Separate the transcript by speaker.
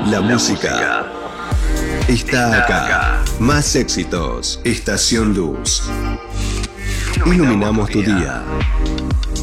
Speaker 1: La música está acá. Más éxitos. Estación Luz. Iluminamos tu día.